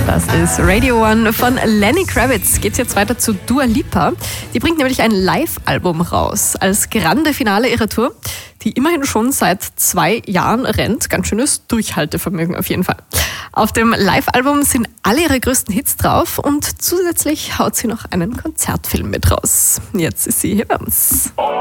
Das ist Radio One von Lenny Kravitz. Geht's jetzt weiter zu Dua Lipa. Die bringt nämlich ein Live-Album raus als grande Finale ihrer Tour, die immerhin schon seit 2 Jahren rennt. Ganz schönes Durchhaltevermögen auf jeden Fall. Auf dem Live-Album sind alle ihre größten Hits drauf und zusätzlich haut sie noch einen Konzertfilm mit raus. Jetzt ist sie hier bei uns.